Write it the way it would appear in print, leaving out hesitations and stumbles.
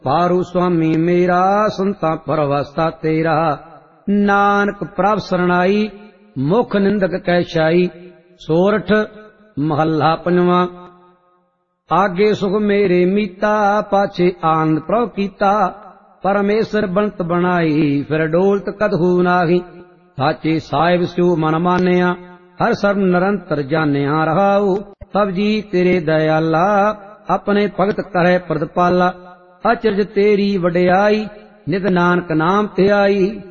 पारु स्वामी मेरा संता परवस्ता तेरा। नानक प्रभ सरणाई मुख निंदक कैशाई। सोरठ महला पंजवा। आगे सुख मेरे मीता पाछे आनंद प्रभ कीता। परमेश्वर बनत बनाई फिर डोलत कदहू नाही। साचे साहिब स्यो मन मानिया हर सर्व निरंतर जानिया रहाऊ। तब जी तेरे दयाला अपने भगत करे प्रतिपाला। अचरज तेरी वडियाई नित नानक नाम ते आई।